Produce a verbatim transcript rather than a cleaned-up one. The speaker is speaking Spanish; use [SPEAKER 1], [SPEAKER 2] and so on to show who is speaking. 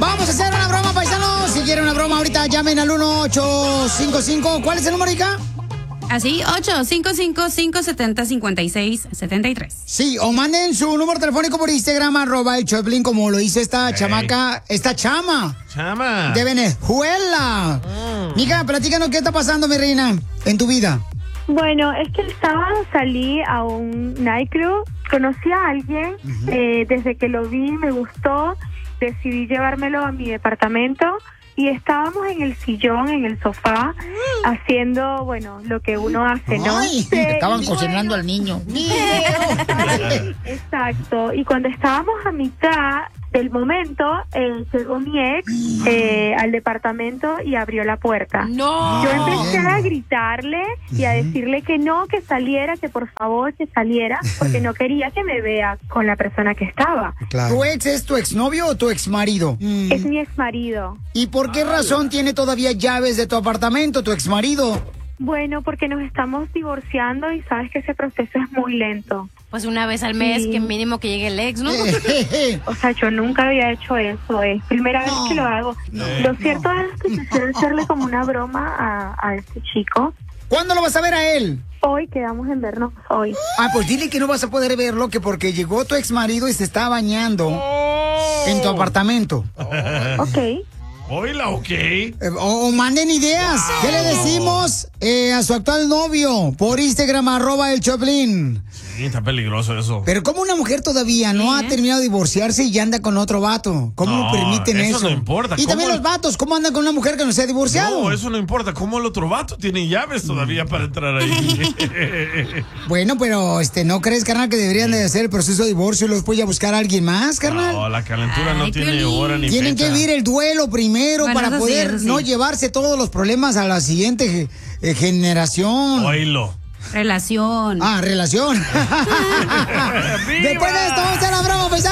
[SPEAKER 1] Vamos a hacer una broma, paisanos. Si quieren una broma, ahorita llamen al uno ocho cinco cinco. ¿Cuál es el número, hija?
[SPEAKER 2] Así, ocho cinco cinco, cinco siete cero, cinco seis siete tres.
[SPEAKER 1] Sí, o manden su número telefónico por Instagram, arroba el Choplin, como lo hizo esta hey. chamaca, esta chama.
[SPEAKER 3] Chama.
[SPEAKER 1] De Venezuela. Mm. Mija, platícanos qué está pasando, mi reina, en tu vida.
[SPEAKER 4] Bueno, es que el sábado salí a un nightclub, conocí a alguien, uh-huh. eh, desde que lo vi me gustó, decidí llevármelo a mi departamento. Y estábamos en el sillón, en el sofá, haciendo, bueno, lo que uno hace, ¿no?
[SPEAKER 1] Ay, sí, estaban y cocinando bueno, al niño.
[SPEAKER 4] Exacto. Y cuando estábamos a mitad del momento, eh, llegó mi ex eh, al departamento y abrió la puerta.
[SPEAKER 2] No.
[SPEAKER 4] Yo empecé a gritarle y a decirle que no, que saliera, que por favor que saliera, porque no quería que me vea con la persona que estaba.
[SPEAKER 1] Claro. ¿Tu ex es tu exnovio o tu exmarido?
[SPEAKER 4] Mm. Es mi exmarido.
[SPEAKER 1] ¿Y por qué razón tiene todavía llaves de tu apartamento, tu exmarido?
[SPEAKER 4] Bueno, porque nos estamos divorciando y sabes que ese proceso es muy lento.
[SPEAKER 2] Pues una vez al mes, sí. que mínimo que llegue el ex, ¿no?
[SPEAKER 4] O sea, yo nunca había hecho eso, es primera no, vez que lo hago. No, lo cierto no. es que quisiera hacerle como una broma a, a este chico.
[SPEAKER 1] ¿Cuándo lo vas a ver a él?
[SPEAKER 4] Hoy quedamos en vernos hoy.
[SPEAKER 1] Ah, pues dile que no vas a poder verlo, que porque llegó tu exmarido y se está bañando oh. en tu apartamento.
[SPEAKER 4] Oh. Ok.
[SPEAKER 3] Oíla, ok.
[SPEAKER 1] Eh, o, o manden ideas. Wow. ¿Qué le decimos eh, a su actual novio? Por Instagram, arroba el Choplin.
[SPEAKER 3] Sí, está peligroso eso.
[SPEAKER 1] Pero ¿cómo una mujer todavía no ¿Sí? ha terminado de divorciarse y ya anda con otro vato? ¿Cómo no, permiten eso?
[SPEAKER 3] Eso no importa.
[SPEAKER 1] Y también el... los vatos, ¿cómo andan con una mujer que no se ha divorciado?
[SPEAKER 3] No, eso no importa. ¿Cómo el otro vato tiene llaves todavía para entrar ahí?
[SPEAKER 1] Bueno, pero este, ¿no crees, carnal, que deberían de hacer el proceso de divorcio y luego después ya buscar a alguien más, carnal?
[SPEAKER 3] No, la calentura Ay, no tiene Piolín. hora ni
[SPEAKER 1] Tienen
[SPEAKER 3] fecha.
[SPEAKER 1] que vivir el duelo primero bueno, para poder sí, sí. no llevarse todos los problemas a la siguiente eh, generación.
[SPEAKER 3] Oílo.
[SPEAKER 2] Relación.
[SPEAKER 1] Ah, relación. Después de esto, vamos a hacer la broma, pues.